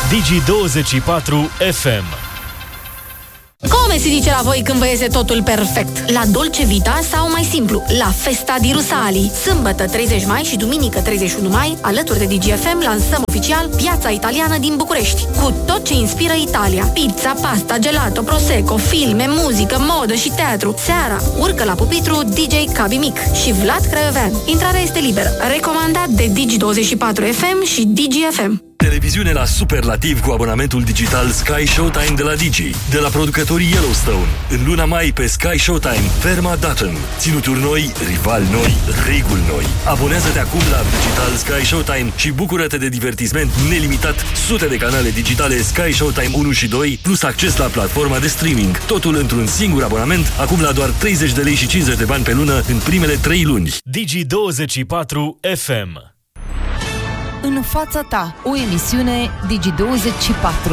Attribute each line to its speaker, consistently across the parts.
Speaker 1: Digi24 FM.
Speaker 2: Come si dice la voi când vă iese totul perfect? La Dolce Vita sau mai simplu, la Festa di Rusali. Sâmbătă 30 mai și duminică 31 mai, alături de DGFM, lansăm oficial Piața Italiană din București, cu tot ce inspiră Italia. Pizza, pasta, gelato, prosecco, filme, muzică, modă și teatru. Seara, urcă la pupitru DJ Cabi Mic și Vlad Craiovean. Intrarea este liberă. Recomandat de Digi24 FM și DGFM.
Speaker 1: Televiziune la superlativ cu abonamentul digital Sky Showtime de la Digi. De la producătorii Yellowstone. În luna mai pe Sky Showtime, Ferma Dutton. Ținuturi noi, rivali noi, reguli noi. Abonează-te acum la digital Sky Showtime și bucură-te de divertisment nelimitat, sute de canale digitale Sky Showtime 1 și 2, plus acces la platforma de streaming. Totul într-un singur abonament, acum la doar 30 de lei și 50 de bani pe lună în primele 3 luni. Digi24 FM.
Speaker 3: În fața ta, o emisiune Digi24.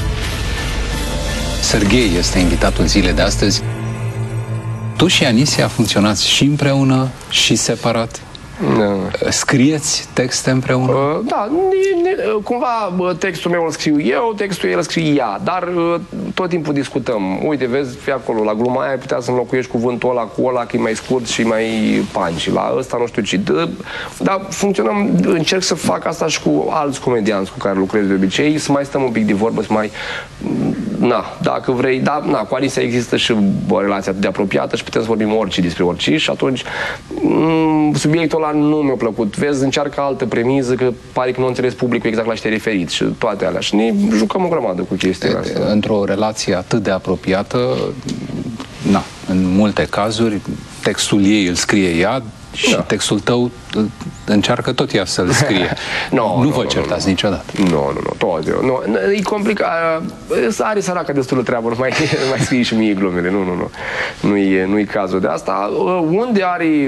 Speaker 4: Serghei este invitatul zilei de astăzi. Tu și Anisia funcționați și împreună și separat? Scrieți texte împreună?
Speaker 5: Da, cumva textul meu îl scriu eu, textul el îl scrie ea, dar tot timpul discutăm. Uite, vezi, fii acolo, la gluma aia putea să înlocuiești cuvântul ăla cu ăla, că e mai scurt și mai punch. La ăsta nu știu ce. Dar funcționăm, încerc să fac asta și cu alți comedianți cu care lucrez de obicei, să mai stăm un pic de vorbă, să mai... dacă vrei, cu Anisia există și o relație atât de apropiată și putem să vorbim orice despre orice și atunci subiectul ăla nu mi-a plăcut. Vezi, încearcă altă premiză, că pare că nu înțeles publicul exact la ce te-ai referit și toate alea. Și ne jucăm o grămadă cu chestiile astea.
Speaker 4: Într-o relație atât de apropiată, în multe cazuri, textul ei îl scrie ea și textul tău încearcă tot ea să-l scrie. Nu vă certați niciodată.
Speaker 5: Nu, tot eu. E complicat. Are săraca destul de treabă, nu mai scrie și mie glumele. Nu-i cazul de asta. Unde are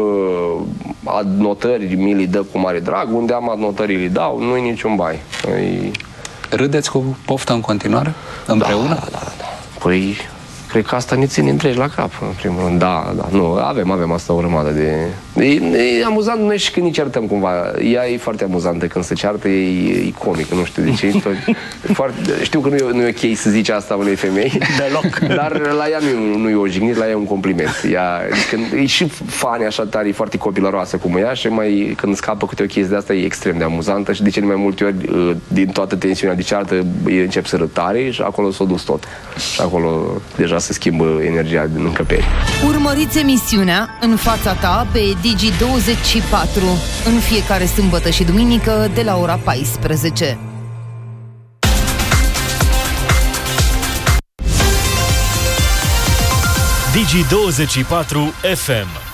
Speaker 5: adnotări, mi le dă cu mare drag, unde am adnotări, le dau, nu-i niciun bai.
Speaker 4: Râdeți cu poftă în continuare? Împreună?
Speaker 5: Da. Păi... Cred că asta ne ține întregi la cap, în primul rând. Da. Nu, avem asta o rămadă de... E amuzant noi și când ne certăm cumva. Ea e foarte amuzantă când se ceartă, e comică, nu știu de ce. Știu că nu e ok să zici asta unei femei. Deloc. Dar la ea nu e o jignit, la ea e un compliment. E și funny, așa tare, e foarte copilăroasă cum ea și mai când scapă câte o chestie de asta e extrem de amuzantă și de cele mai multe ori din toată tensiunea de ceartă încep să rătare și acolo s-a dus tot. Și acolo deja se schimbă energia din încăperi.
Speaker 3: Urmăriți emisiunea În fața ta pe Digi24 în fiecare sâmbătă și duminică de la ora 14.
Speaker 1: Digi24 FM.